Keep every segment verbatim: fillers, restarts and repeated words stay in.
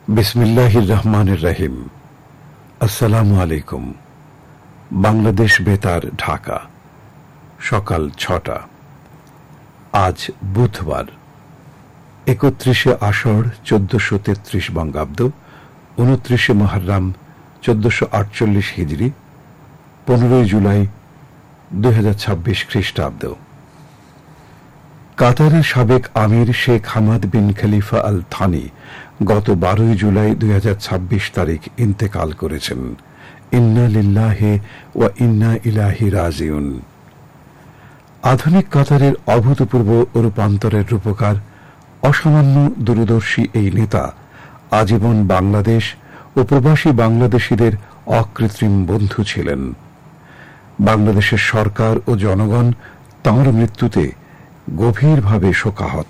বিসমিল্লাহির রহমানির রহিম। আসসালামু আলাইকুম। বাংলাদেশ বেতার, ঢাকা, সকাল ছটা। আজ বুধবার, একত্রিশে আষাঢ় চোদ্দশো তেত্রিশ বঙ্গাব্দ, উনত্রিশে মুহররম চোদ্দশো আটচল্লিশ হিজরি, পনেরোই জুলাই দুই হাজার ছাব্বিশ খ্রিস্টাব্দ। কাতারের সাবেক আমির শেখ হামাদ বিন খলিফা আল থানি গত বারোই জুলাই দুই হাজার ছাব্বিশ তারিখ ইন্তেকাল করেছেন। ইন্না লিল্লাহি ওয়া ইন্না ইলাইহি রাজিউন। আধুনিক কাতারের অভূতপূর্ব রূপান্তরের রূপকার, অসামান্য দূরদর্শী এই নেতা আজীবন বাংলাদেশ ও প্রবাসী বাংলাদেশীদের অকৃত্রিম বন্ধু ছিলেন। বাংলাদেশের সরকার ও জনগণ তাঁর মৃত্যুতে গভীরভাবে শোকাহত।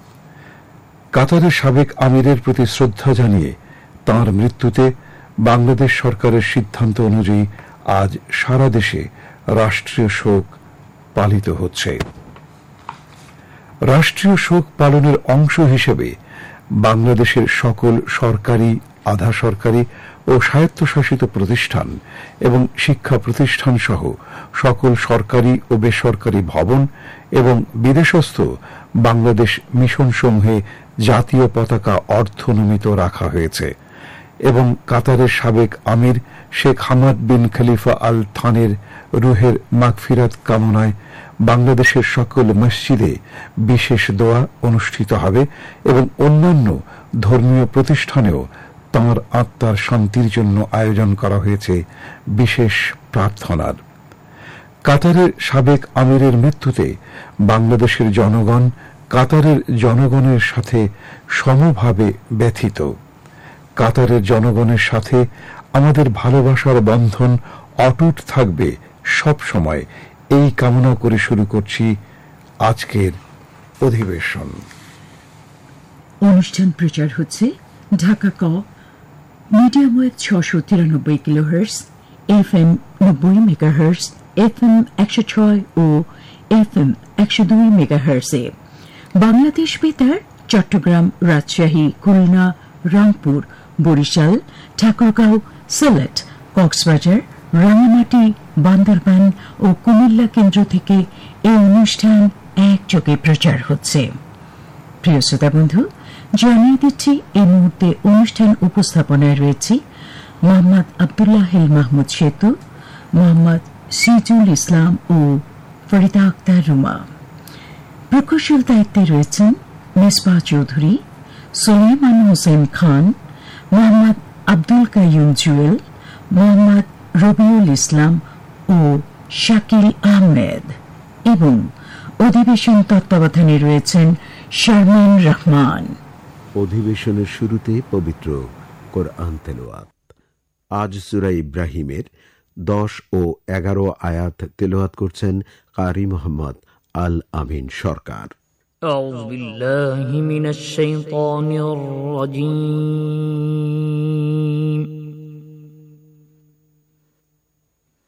কাতারের সাবেক আমিরের প্রতি শ্রদ্ধা জানিয়ে তাঁর মৃত্যুতে বাংলাদেশ সরকারের সিদ্ধান্ত অনুযায়ী আজ সারা দেশে রাষ্ট্রীয় শোক পালিত হচ্ছে। রাষ্ট্রীয় শোক পালনের অংশ হিসেবে বাংলাদেশের সকল সরকারি, আধা সরকারি ও স্বায়ত্তশাসিত প্রতিষ্ঠান এবং শিক্ষা প্রতিষ্ঠান সহ সকল সরকারি ও বেসরকারি ভবন এবং বিদেশস্থ বাংলাদেশ মিশনসমূহে জাতীয় পতাকা অর্ধনমিত রাখা হয়েছে এবং কাতারের সাবেক আমির শেখ হামাদ বিন খলিফা আল থানের রুহের মাগফিরাত কামনায় বাংলাদেশের সকল মসজিদে বিশেষ দোয়া অনুষ্ঠিত হবে এবং অন্যান্য ধর্মীয় প্রতিষ্ঠানেও তাঁর আত্মার শান্তির জন্য আয়োজন করা হয়েছে বিশেষ প্রার্থনার। কাতারের সাবেক আমিরের মৃত্যুতে বাংলাদেশের জনগণ কাতারের জনগণের সাথে সমভাবে ব্যথিত। কাতারের জনগণের সাথে আমাদের ভালোবাসার বন্ধন অটুট থাকবে সব সময়, এই কামনা করে শুরু করছি আজকের অধিবেশন। অনুষ্ঠান প্রচার হচ্ছে ঢাকা ক মিডিয়াম ওয়েভ ছশো তিরানব্বই কিলোহার্টজ, এফ এম নব্বই মেগাহার্টজ, এফ এম একশো ছয় ও এফ এম একশো দুই মেগাহার্টজে। বাংলাদেশ বেতার চট্টগ্রাম, রাজশাহী, খুলনা, রংপুর, বরিশাল, ঠাকুরগাঁও, সিলেট, কক্সবাজার, রাঙামাটি, বান্দরবান ও কুমিল্লা কেন্দ্র থেকে এই অনুষ্ঠান একযোগে প্রচার হচ্ছে। প্রিয় শ্রোতা বন্ধু, জানিয়ে দিচ্ছি এই মুহূর্তে অনুষ্ঠান উপস্থাপনায় রয়েছে মোহাম্মদ আব্দুল্লাহ মাহমুদ সেতু, মোহাম্মদ সিজুল ইসলাম ও ফরিদা আক্তার রুমা। প্রকৌশল দায়িত্বে রয়েছেন মিসবাহ চৌধুরী, সুলাইমান হোসেন খান, মোহাম্মদ আব্দুল কাইয়ুম জুয়েল, মোহাম্মদ রবিউল ইসলাম ও শাকিল আহমেদ এবং অধিবেশন তত্ত্বাবধানে রয়েছেন শারমিন রহমান। অধিবেশনের শুরুতে পবিত্র কোরআন তেলাওয়াত। আজ সূরা ইব্রাহিমের দশ ও এগারো আয়াত তেলাওয়াত করছেন কারি মোহাম্মদ আল আমিন সরকার। আউযু বিল্লাহি মিনাশ শাইতানির রাজীম।